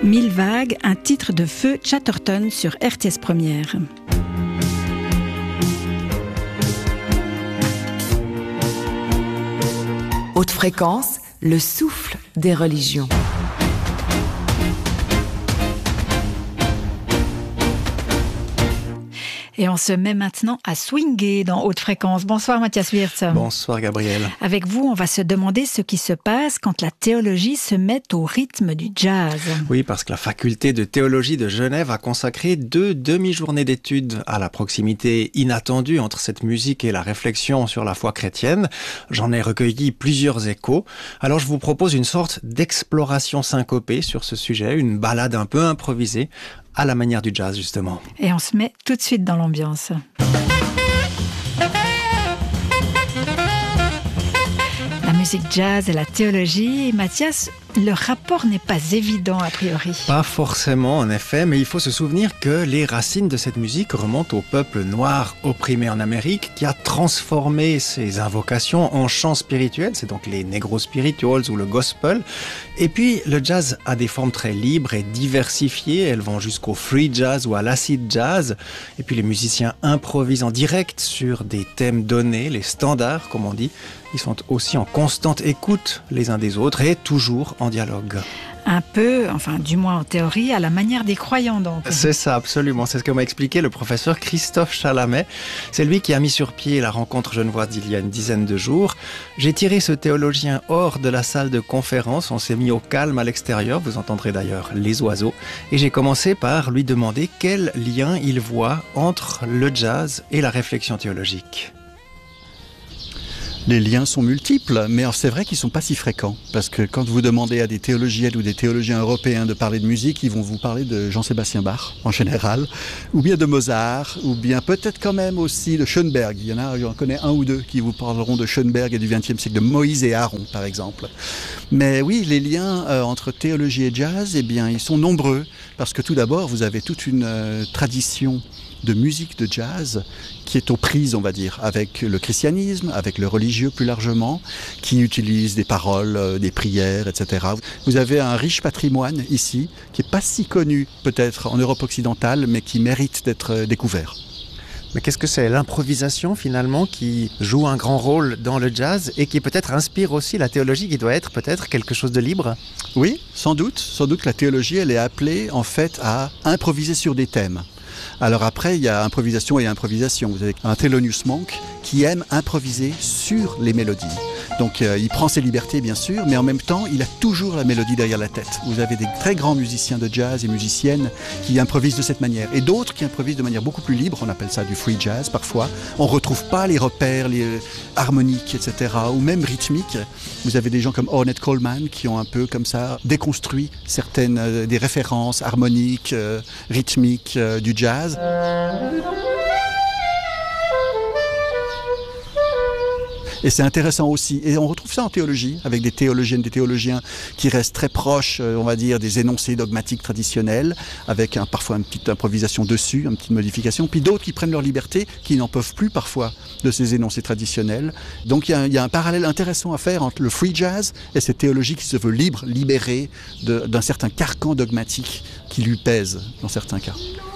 Mille vagues, un titre de Feu Chatterton sur RTS Première. Haute fréquence, le souffle des religions. Et on se met maintenant à swinguer dans Haute Fréquence. Bonsoir Mathias Wirtz. Bonsoir Gabriel. Avec vous, on va se demander ce qui se passe quand la théologie se met au rythme du jazz. Oui, parce que la faculté de théologie de Genève a consacré 2 demi-journées d'études à la proximité inattendue entre cette musique et la réflexion sur la foi chrétienne. J'en ai recueilli plusieurs échos. Alors je vous propose une sorte d'exploration syncopée sur ce sujet, une balade un peu improvisée, à la manière du jazz, justement. Et on se met tout de suite dans l'ambiance. La musique jazz et la théologie, Mathias, le rapport n'est pas évident a priori. Pas forcément, en effet, mais il faut se souvenir que les racines de cette musique remontent au peuple noir opprimé en Amérique qui a transformé ses invocations en chants spirituels, c'est donc les negro spirituals ou le gospel. Et puis le jazz a des formes très libres et diversifiées, elles vont jusqu'au free jazz ou à l'acid jazz. Et puis les musiciens improvisent en direct sur des thèmes donnés, les standards comme on dit. Ils sont aussi en constante écoute les uns des autres et toujours en dialogue. Un peu, enfin du moins en théorie, à la manière des croyants donc. C'est ça, absolument. C'est ce que m'a expliqué le professeur Christophe Chalamet. C'est lui qui a mis sur pied la rencontre genevoise d'il y a une dizaine de jours. J'ai tiré ce théologien hors de la salle de conférence. On s'est mis au calme à l'extérieur. Vous entendrez d'ailleurs les oiseaux. Et j'ai commencé par lui demander quel lien il voit entre le jazz et la réflexion théologique. Les liens sont multiples, mais c'est vrai qu'ils ne sont pas si fréquents. Parce que quand vous demandez à des théologiennes ou des théologiens européens de parler de musique, ils vont vous parler de Jean-Sébastien Bach, en général, ou bien de Mozart, ou bien peut-être quand même aussi de Schoenberg. Il y en a, j'en connais un ou deux qui vous parleront de Schoenberg et du XXe siècle, de Moïse et Aaron, par exemple. Mais oui, les liens entre théologie et jazz, eh bien, ils sont nombreux. Parce que tout d'abord, vous avez toute une tradition de musique de jazz qui est aux prises, on va dire, avec le christianisme, avec le religieux plus largement, qui utilise des paroles, des prières, etc. Vous avez un riche patrimoine ici, qui n'est pas si connu peut-être en Europe occidentale, mais qui mérite d'être découvert. Mais qu'est-ce que c'est l'improvisation finalement qui joue un grand rôle dans le jazz et qui peut-être inspire aussi la théologie qui doit être peut-être quelque chose de libre ? Oui, sans doute. Sans doute que la théologie, elle est appelée en fait à improviser sur des thèmes. Alors après, il y a improvisation et improvisation. Vous avez un Thelonious Monk qui aime improviser sur les mélodies. Donc il prend ses libertés bien sûr, mais en même temps, il a toujours la mélodie derrière la tête. Vous avez des très grands musiciens de jazz et musiciennes qui improvisent de cette manière. Et d'autres qui improvisent de manière beaucoup plus libre, on appelle ça du free jazz parfois. On ne retrouve pas les repères, les harmoniques, etc. ou même rythmiques. Vous avez des gens comme Ornette Coleman qui ont un peu comme ça déconstruit certaines des références harmoniques, rythmiques du jazz. Et c'est intéressant aussi. Et on retrouve ça en théologie, avec des théologiennes, des théologiens qui restent très proches, on va dire, des énoncés dogmatiques traditionnels, avec parfois une petite improvisation dessus, une petite modification. Puis d'autres qui prennent leur liberté, qui n'en peuvent plus parfois de ces énoncés traditionnels. Donc il y a un parallèle intéressant à faire entre le free jazz et cette théologie qui se veut libre, libérée d'un certain carcan dogmatique qui lui pèse dans certains cas.